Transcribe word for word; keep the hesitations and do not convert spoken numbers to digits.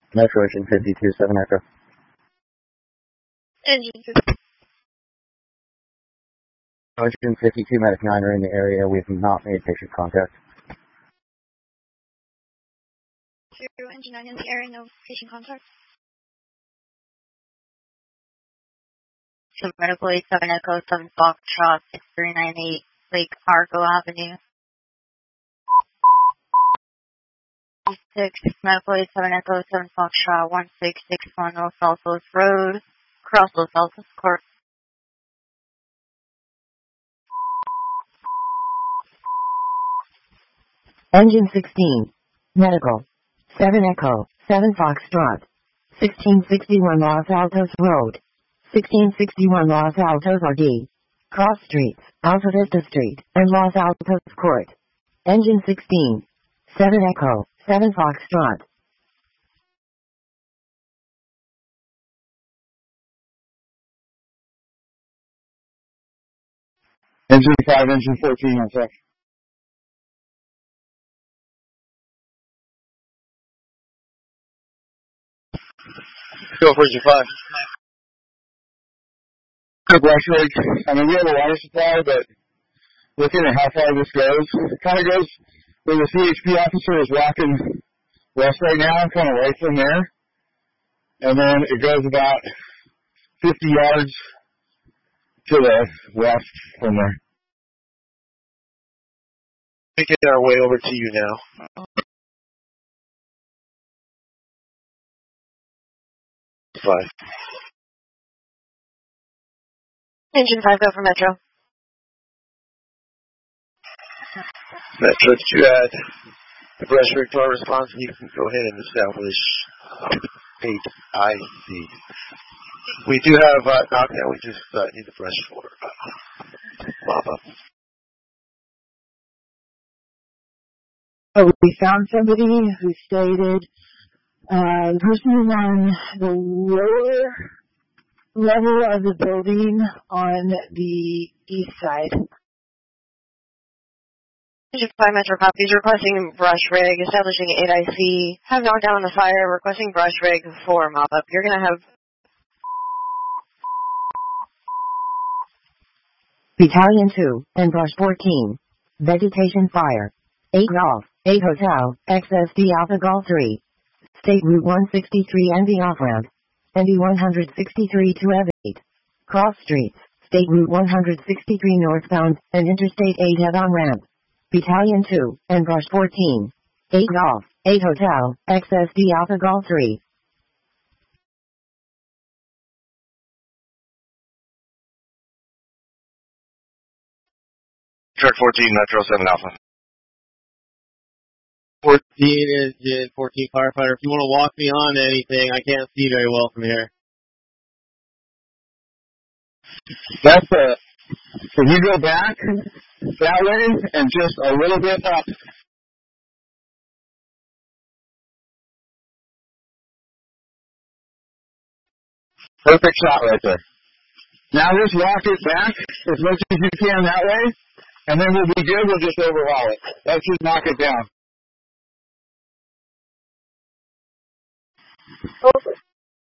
Metro Engine fifty-two, seven Echo. Engine fifty. Engine fifty-two, Medic nine are in the area. We have not made patient contact. Zero, Engine nine in the area, no patient contact. To Medical eight seven Echo seven Foxtrot six three nine eight Lake Argo Avenue. six Medical eight seven Echo seven Foxtrot one six six one Los Altos Road, Cross Los Altos Court. Engine sixteen, Medical seven Echo seven Foxtrot sixteen sixty-one Los Altos Road, sixteen sixty-one Los Altos R D, Cross Streets, Alta Vista Street, and Los Altos Court. Engine sixteen, seven Echo seven Foxtrot. Engine five, Engine fourteen, on check. Go for Engine five. Good West Ridge. I mean, we have a water supply, but looking at how far this goes, it kind of goes where the C H P officer is walking west right now, kind of right from there. And then it goes about fifty yards to the west from there. Making our way over to you now. Five. Engine five, go for Metro. Metro, if you add the breastwork to our response, you can go ahead and establish eight I C. We do have uh, knockdown, we just uh, need the breast for uh, mop up. Oh, we found somebody who stated uh, the person was on the lower level of the building on the east side. Engine five, Metro copies, requesting brush rig, establishing eight I C, have knockdown on the fire, requesting brush rig for mop up. You're going to have Battalion two and Brush fourteen, Vegetation Fire, eight Golf, eight Hotel, X S D Alpha Golf three, State Route one sixty-three and the off-ramp, N D one sixty-three to E V eight, Cross Streets, State Route one sixty-three northbound, and Interstate eight head on ramp. Battalion two and Brush fourteen, eight Golf, eight Hotel, X S D Alpha Golf three. Truck fourteen, Metro seven Alpha. fourteen Engine fourteen firefighter. If you want to walk me on anything, I can't see very well from here. That's a, if you go back that way and just a little bit up. Perfect shot right there. Now just walk it back as much as you can that way, and then we'll be good. We'll just overhaul it. That should knock it down. over.